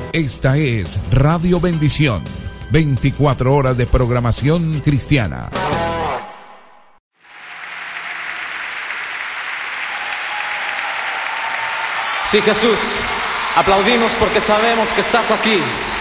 Esta es Radio Bendición, 24 horas de programación cristiana. Sí, Jesús, aplaudimos porque sabemos que estás aquí.